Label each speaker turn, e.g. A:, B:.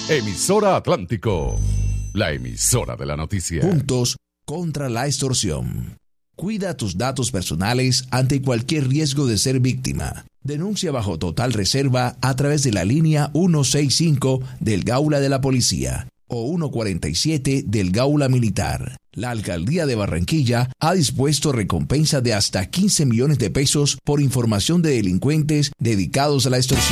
A: Emisora Atlántico, la emisora de la noticia.
B: Juntos contra la extorsión. Cuida tus datos personales ante cualquier riesgo de ser víctima. Denuncia bajo total reserva a través de la línea 165 del Gaula de la Policía o 147 del Gaula Militar. La Alcaldía de Barranquilla ha dispuesto recompensa de hasta 15 millones de pesos por información de delincuentes dedicados a la extorsión.